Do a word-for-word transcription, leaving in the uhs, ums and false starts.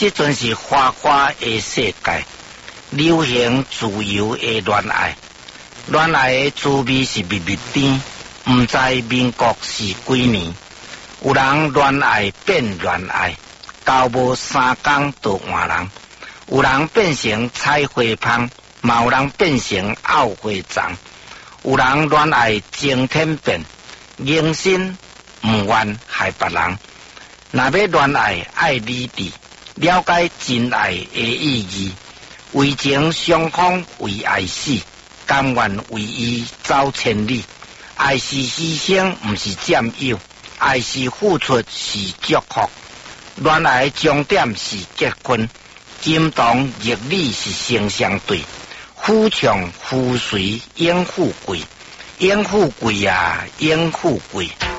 这阵是花花的世界，流行自由的恋爱。恋爱的滋味是蜜蜜甜，毋知民国是几年。有人恋爱变恋爱，交无三工就换人；有人变成菜花芳，嘛有人变成拗花丛。有人恋爱惊天变，硬心毋愿害别人。若要恋爱，爱理智，了解真爱的意义，为情双方为爱死，甘愿为伊走千里。爱是牺牲，毋是占有；爱是付出，是祝福。恋爱重点是结婚，金童玉女是成双对，夫唱妇随永富贵，永富贵啊，永富贵。